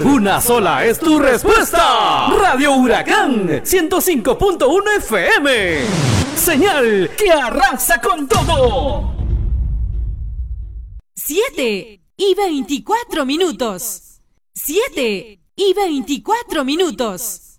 Una sola es tu respuesta. Radio Huracán 105.1 FM. Señal que arrasa con todo. 7:24 minutos. 7:24 minutos.